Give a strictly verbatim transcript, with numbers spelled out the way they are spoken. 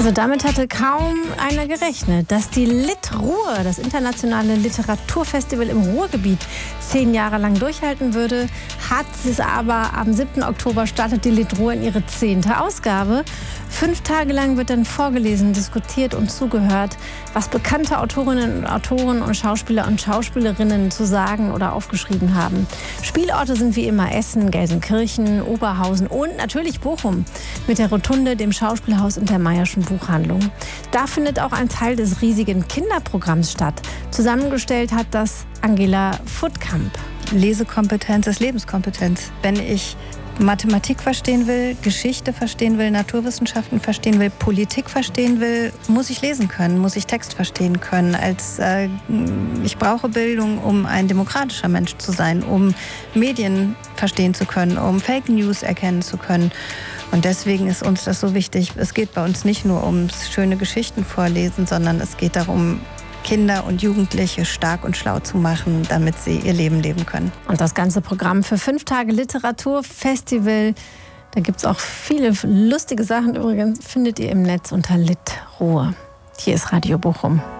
Also damit hatte kaum einer gerechnet, dass die Lit-Ruhr, das internationale Literaturfestival im Ruhrgebiet, zehn Jahre lang durchhalten würde. Hat es aber am siebten Oktober startet die Lit-Ruhr in ihre zehnte Ausgabe. Fünf Tage lang wird dann vorgelesen, diskutiert und zugehört, was bekannte Autorinnen und Autoren und Schauspieler und Schauspielerinnen zu sagen oder aufgeschrieben haben. Spielorte sind wie immer Essen, Gelsenkirchen, Oberhausen und natürlich Bochum mit der Rotunde, dem Schauspielhaus und der Mayer'schen Buchhandlung. Da findet auch ein Teil des riesigen Kinderprogramms statt. Zusammengestellt hat das Angela Futtkamp. Lesekompetenz ist Lebenskompetenz. Wenn ich Mathematik verstehen will, Geschichte verstehen will, Naturwissenschaften verstehen will, Politik verstehen will, muss ich lesen können, muss ich Text verstehen können. Als, äh, ich brauche Bildung, um ein demokratischer Mensch zu sein, um Medien verstehen zu können, um Fake News erkennen zu können. Und deswegen ist uns das so wichtig. Es geht bei uns nicht nur ums schöne Geschichten vorlesen, sondern es geht darum, Kinder und Jugendliche stark und schlau zu machen, damit sie ihr Leben leben können. Und das ganze Programm für fünf Tage Literaturfestival, da gibt es auch viele lustige Sachen übrigens, findet ihr im Netz unter Lit Ruhr. Hier ist Radio Bochum.